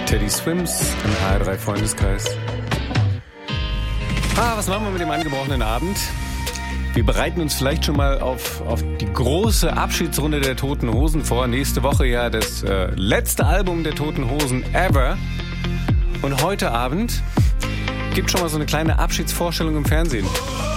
Teddy Swims im HR3 Freundeskreis. Was machen wir mit dem angebrochenen Abend? Wir bereiten uns vielleicht schon mal auf die große Abschiedsrunde der Toten Hosen vor. Nächste Woche ja das letzte Album der Toten Hosen ever. Und heute Abend gibt schon mal so eine kleine Abschiedsvorstellung im Fernsehen.